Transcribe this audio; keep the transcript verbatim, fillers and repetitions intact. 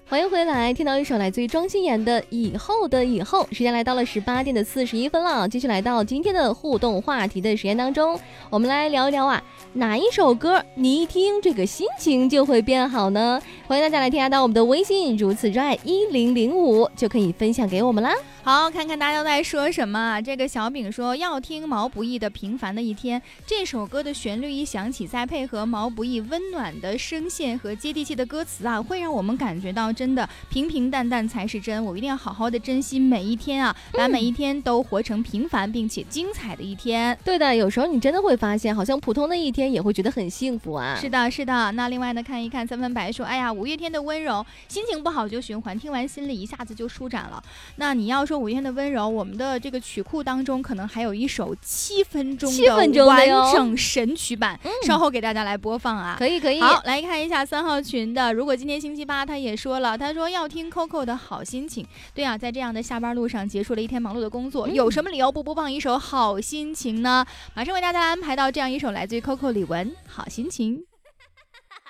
欢迎回来，听到一首来自于庄心妍的《以后的以后》。时间来到了十八点的四十一分了，继续来到今天的互动话题的时间当中，我们来聊一聊啊，哪一首歌你一听这个心情就会变好呢？欢迎大家来添加到我们的微信如此热爱一零零五，就可以分享给我们啦。 好，看看大家都在说什么。这个小饼说要听毛不易的《平凡的一天》，这首歌的旋律一响起，再配合毛不易温暖的声线和接地气的歌词啊，会让我们感觉到真的平平淡淡才是真。我一定要好好的珍惜每一天啊，把每一天都活成平凡并且精彩的一天。 嗯、对的，有时候你真的会发现，好像普通的一天也会觉得很幸福啊。 是的，是的。那另外呢，看一看三分白说，哎呀，五月天的温柔，心情不好就循环，听完心里一下子就舒展了。那你要说五月天的温柔，我们的这个曲库当中可能还有一首七分钟的完整神曲版， 嗯、 稍后给大家来播放啊。 可以可以。 好，来看一下三号群的，如果今天星期八，他也说了，他说要听 Coco 的好心情。对啊，在这样的下班路上结束了一天忙碌的工作，嗯、有什么理由不播放一首好心情呢？马上为大家安排到这样一首来自于 Coco 李玟《好心情》。